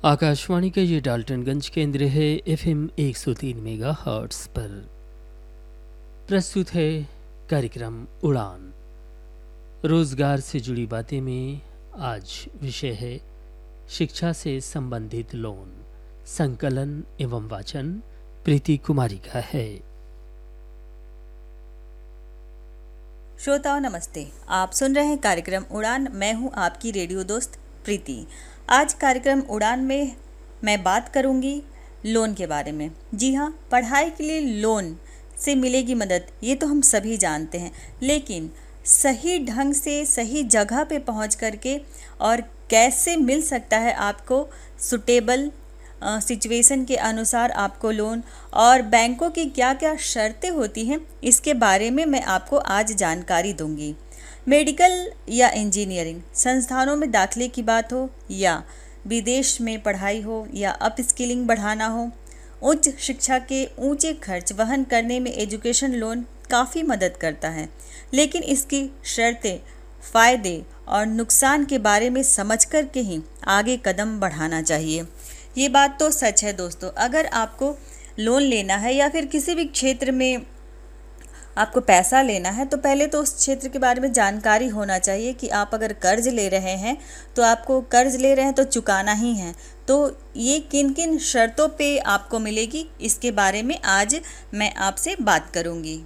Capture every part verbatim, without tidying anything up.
आकाशवाणी का ये डाल्टनगंज केंद्र है। एफएम एक सौ तीन मेगा हर्ट्स पर प्रस्तुत है कार्यक्रम उड़ान। रोजगार से जुड़ी बातें में आज विषय है शिक्षा से संबंधित लोन। संकलन एवं वाचन प्रीति कुमारी का है। श्रोताओं नमस्ते, आप सुन रहे हैं कार्यक्रम उड़ान। मैं हूं आपकी रेडियो दोस्त प्रीति। आज कार्यक्रम उड़ान में मैं बात करूंगी लोन के बारे में। जी हाँ, पढ़ाई के लिए लोन से मिलेगी मदद, ये तो हम सभी जानते हैं, लेकिन सही ढंग से सही जगह पे पहुंच करके और कैसे मिल सकता है आपको सुटेबल सिचुएशन के अनुसार आपको लोन, और बैंकों की क्या क्या शर्तें होती हैं, इसके बारे में मैं आपको आज जानकारी दूंगी। मेडिकल या इंजीनियरिंग संस्थानों में दाखिले की बात हो, या विदेश में पढ़ाई हो, या अपस्किलिंग बढ़ाना हो, उच्च शिक्षा के ऊंचे खर्च वहन करने में एजुकेशन लोन काफ़ी मदद करता है। लेकिन इसकी शर्तें, फ़ायदे और नुकसान के बारे में समझ कर के ही आगे कदम बढ़ाना चाहिए। ये बात तो सच है दोस्तों। अगर आपको लोन लेना है या फिर किसी भी क्षेत्र में आपको पैसा लेना है, तो पहले तो उस क्षेत्र के बारे में जानकारी होना चाहिए कि आप अगर कर्ज ले रहे हैं तो आपको कर्ज ले रहे हैं तो चुकाना ही है। तो ये किन किन शर्तों पे आपको मिलेगी, इसके बारे में आज मैं आपसे बात करूंगी।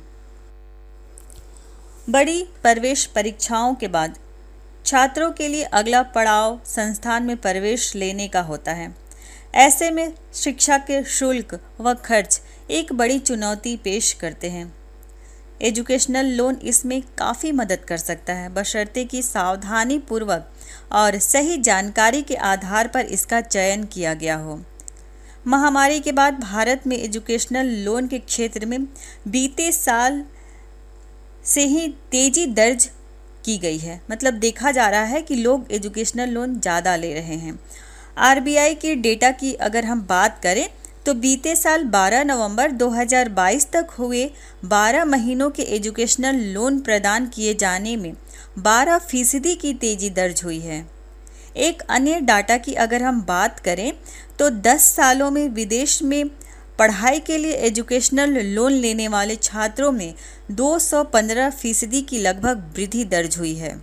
बड़ी प्रवेश परीक्षाओं के बाद छात्रों के लिए अगला पड़ाव संस्थान में प्रवेश लेने का होता है। ऐसे में शिक्षा के शुल्क व खर्च एक बड़ी चुनौती पेश करते हैं। एजुकेशनल लोन इसमें काफ़ी मदद कर सकता है, बशर्ते कि सावधानी पूर्वक और सही जानकारी के आधार पर इसका चयन किया गया हो। महामारी के बाद भारत में एजुकेशनल लोन के क्षेत्र में बीते साल से ही तेजी दर्ज की गई है। मतलब देखा जा रहा है कि लोग एजुकेशनल लोन ज़्यादा ले रहे हैं। आरबीआई के डेटा की अगर हम बात करें तो बीते साल बारह नवंबर दो हज़ार बाईस तक हुए बारह महीनों के एजुकेशनल लोन प्रदान किए जाने में बारह फीसदी की तेजी दर्ज हुई है। एक अन्य डाटा की अगर हम बात करें तो दस सालों में विदेश में पढ़ाई के लिए एजुकेशनल लोन लेने वाले छात्रों में दो सौ पंद्रह फीसदी की लगभग वृद्धि दर्ज हुई है।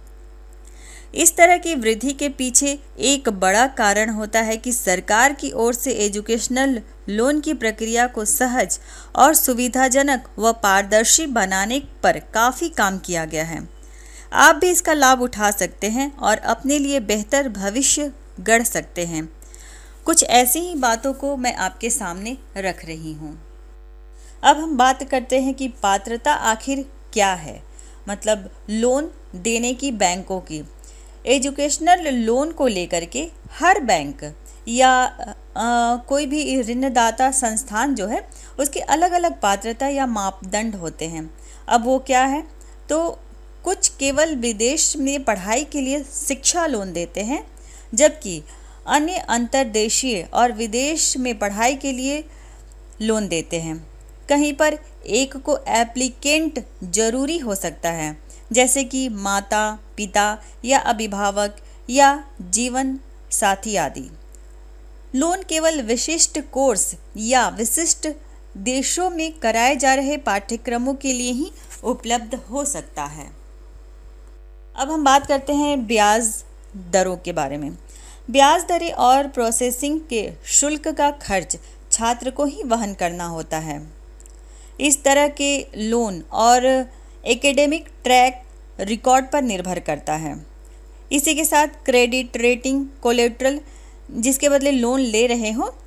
इस तरह की वृद्धि के पीछे एक बड़ा कारण होता है कि सरकार की ओर से एजुकेशनल लोन की प्रक्रिया को सहज और सुविधाजनक व पारदर्शी बनाने पर काफ़ी काम किया गया है। आप भी इसका लाभ उठा सकते हैं और अपने लिए बेहतर भविष्य गढ़ सकते हैं। कुछ ऐसी ही बातों को मैं आपके सामने रख रही हूँ। अब हम बात करते हैं कि पात्रता आखिर क्या है, मतलब लोन देने की बैंकों की। एजुकेशनल लोन को लेकर के हर बैंक या आ, कोई भी ऋणदाता संस्थान जो है, उसके अलग अलग पात्रता या मापदंड होते हैं। अब वो क्या है, तो कुछ केवल विदेश में पढ़ाई के लिए शिक्षा लोन देते हैं, जबकि अन्य अंतर्देशीय और विदेश में पढ़ाई के लिए लोन देते हैं। कहीं पर एक को एप्लीकेंट जरूरी हो सकता है, जैसे कि माता पिता या अभिभावक या जीवन साथी आदि। लोन केवल विशिष्ट कोर्स या विशिष्ट देशों में कराए जा रहे पाठ्यक्रमों के लिए ही उपलब्ध हो सकता है। अब हम बात करते हैं ब्याज दरों के बारे में। ब्याज दरें और प्रोसेसिंग के शुल्क का खर्च छात्र को ही वहन करना होता है। इस तरह के लोन और एकेडमिक ट्रैक रिकॉर्ड पर निर्भर करता है। इसी के साथ क्रेडिट रेटिंग, कोलेट्रल जिसके बदले लोन ले रहे हो,